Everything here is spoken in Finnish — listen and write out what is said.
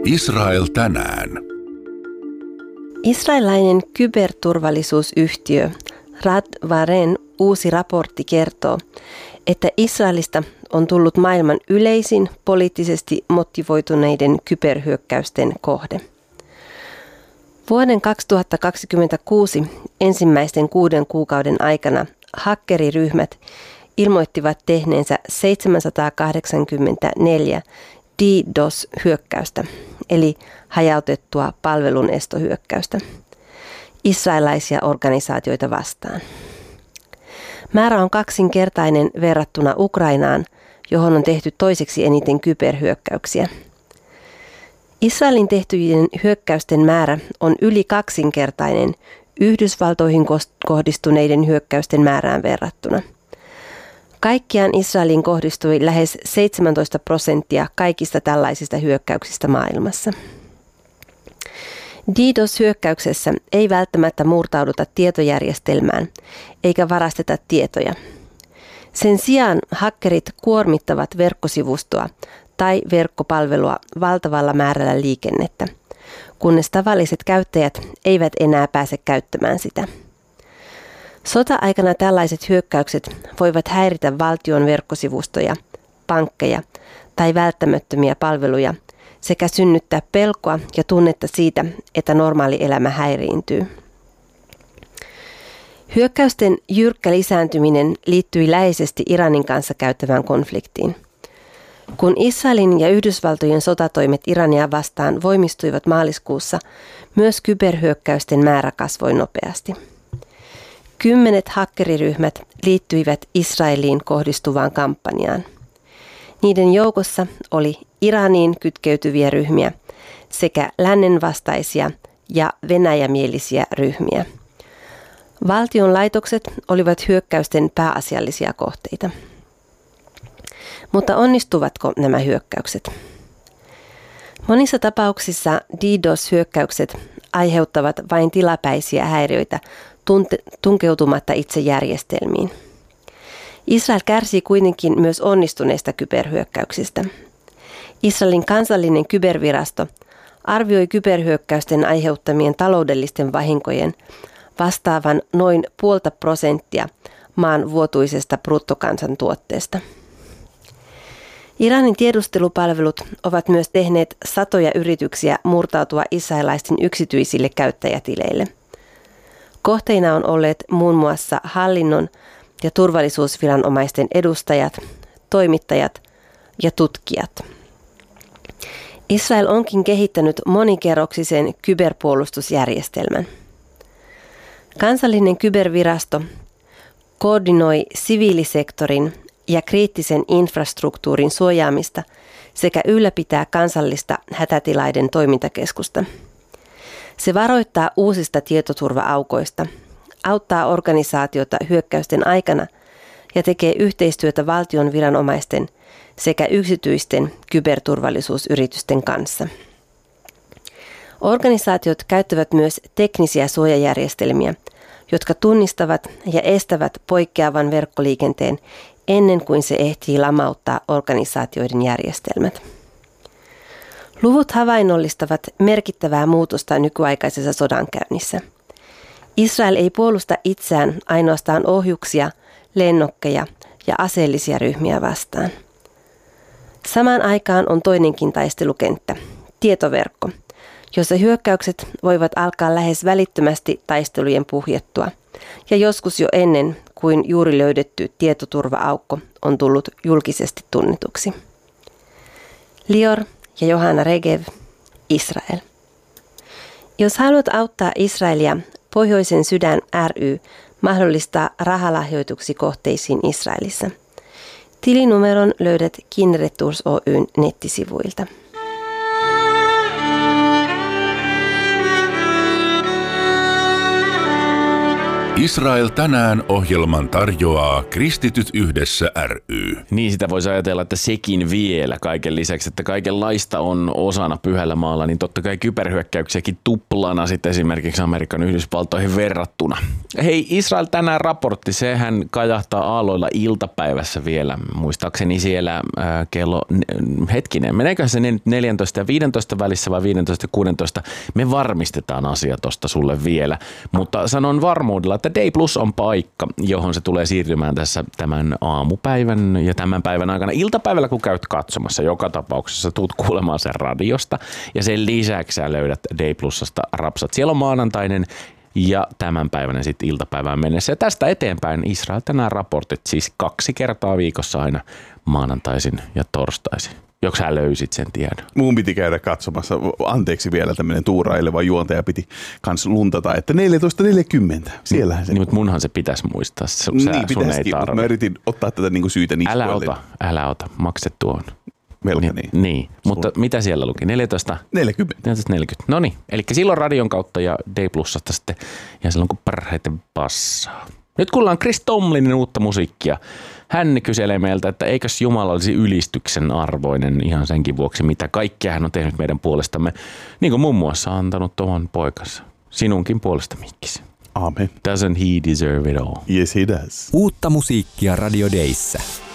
Israel tänään. Israelilainen kyberturvallisuusyhtiö Radvaren uusi raportti kertoo, että Israelista on tullut maailman yleisin poliittisesti motivoituneiden kyberhyökkäysten kohde. Vuoden 2026 ensimmäisten 6 kuukauden aikana hakkeriryhmät ilmoittivat tehneensä 784 DDoS-hyökkäystä, eli hajautettua palvelunestohyökkäystä, israelilaisia organisaatioita vastaan. Määrä on kaksinkertainen verrattuna Ukrainaan, johon on tehty toiseksi eniten kyberhyökkäyksiä. Israelin tehtyjen hyökkäysten määrä on yli kaksinkertainen Yhdysvaltoihin kohdistuneiden hyökkäysten määrään verrattuna. Kaikkiaan Israeliin kohdistui lähes 17% kaikista tällaisista hyökkäyksistä maailmassa. DDoS-hyökkäyksessä ei välttämättä murtauduta tietojärjestelmään eikä varasteta tietoja. Sen sijaan hakkerit kuormittavat verkkosivustoa tai verkkopalvelua valtavalla määrällä liikennettä, kunnes tavalliset käyttäjät eivät enää pääse käyttämään sitä. Sota-aikana tällaiset hyökkäykset voivat häiritä valtion verkkosivustoja, pankkeja tai välttämättömiä palveluja sekä synnyttää pelkoa ja tunnetta siitä, että normaali elämä häiriintyy. Hyökkäysten jyrkkä lisääntyminen liittyi läheisesti Iranin kanssa käytävään konfliktiin. Kun Israelin ja Yhdysvaltojen sotatoimet Irania vastaan voimistuivat maaliskuussa, myös kyberhyökkäysten määrä kasvoi nopeasti. 10 hakkeriryhmät liittyivät Israeliin kohdistuvaan kampanjaan. Niiden joukossa oli Iraniin kytkeytyviä ryhmiä sekä lännen vastaisia ja venäjämielisiä ryhmiä. Valtion laitokset olivat hyökkäysten pääasiallisia kohteita. Mutta onnistuvatko nämä hyökkäykset? Monissa tapauksissa DDoS-hyökkäykset aiheuttavat vain tilapäisiä häiriöitä tunkeutumatta itse järjestelmiin. Israel kärsii kuitenkin myös onnistuneista kyberhyökkäyksistä. Israelin kansallinen kybervirasto arvioi kyberhyökkäysten aiheuttamien taloudellisten vahinkojen vastaavan noin 0,5% maan vuotuisesta bruttokansantuotteesta. Iranin tiedustelupalvelut ovat myös tehneet satoja yrityksiä murtautua israelaisten yksityisille käyttäjätileille. Kohteina on olleet muun muassa hallinnon ja turvallisuusviranomaisten edustajat, toimittajat ja tutkijat. Israel onkin kehittänyt monikerroksisen kyberpuolustusjärjestelmän. Kansallinen kybervirasto koordinoi siviilisektorin ja kriittisen infrastruktuurin suojaamista sekä ylläpitää kansallista hätätilaiden toimintakeskusta. Se varoittaa uusista tietoturva-aukoista, auttaa organisaatiota hyökkäysten aikana ja tekee yhteistyötä valtion viranomaisten sekä yksityisten kyberturvallisuusyritysten kanssa. Organisaatiot käyttävät myös teknisiä suojajärjestelmiä, jotka tunnistavat ja estävät poikkeavan verkkoliikenteen ennen kuin se ehtii lamauttaa organisaatioiden järjestelmät. Luvut havainnollistavat merkittävää muutosta nykyaikaisessa sodankäynnissä. Israel ei puolusta itseään ainoastaan ohjuksia, lennokkeja ja aseellisia ryhmiä vastaan. Samaan aikaan on toinenkin taistelukenttä, tietoverkko, jossa hyökkäykset voivat alkaa lähes välittömästi taistelujen puhjettua ja joskus jo ennen kuin juuri löydetty tietoturva-aukko on tullut julkisesti tunnetuksi. Lior ja Johanna Regev, Israel. Jos haluat auttaa Israelia, Pohjoisen sydän ry mahdollistaa rahalahjoituksi kohteisiin Israelissa. Tilinumeron löydät Kinneret Tours Oyn nettisivuilta. Israel tänään -ohjelman tarjoaa Kristityt yhdessä ry. Niin sitä voisi ajatella, että sekin vielä kaiken lisäksi, että kaikenlaista on osana Pyhällä maalla, niin totta kai kyberhyökkäyksiäkin tuplana sitten esimerkiksi Amerikan Yhdysvaltoihin verrattuna. Hei, Israel tänään -raportti, sehän kajahtaa aalloilla iltapäivässä vielä. Muistaakseni siellä kello, meneekö se 14 ja 15 välissä vai 15 ja 16? Me varmistetaan asia tosta sulle vielä, mutta sanon varmuudella, että Day Plus on paikka, johon se tulee siirtymään tässä tämän aamupäivän ja tämän päivän aikana. Iltapäivällä, kun käyt katsomassa, joka tapauksessa tuut kuulemaan sen radiosta ja sen lisäksi sä löydät Day Plusasta rapsat. Siellä on maanantainen ja tämän päivänä sitten iltapäivään mennessä. Ja tästä eteenpäin Israel tänään -raportit, siis 2 kertaa viikossa aina maanantaisin ja torstaisin. Joko sä löysit sen tiedon? Mun piti käydä katsomassa. Anteeksi vielä, tämmöinen tuuraileva juontaja piti kans luntata, että 14.40. Siellähän se. Niin, mutta munhan se pitäisi muistaa. Niin pitäisikin, mutta mä yritin ottaa tätä niinku syytä niskoille. Älä ota. Maksettu on. Melko niin. Mutta mitä siellä luki? 14.40. No niin, eli silloin radion kautta ja Day Plusasta sitten ja silloin kun parhaiten passaa. Nyt kuullaan Chris Tomlinin uutta musiikkia. Hän kyselee meiltä, että eikös Jumala olisi ylistyksen arvoinen ihan senkin vuoksi, mitä kaikkea hän on tehnyt meidän puolestamme. Niin kuin muun muassa antanut oman poikansa. Sinunkin puolesta, Mikkis. Amen. Doesn't he deserve it all? Yes, he does. Uutta musiikkia Radio Dayssä.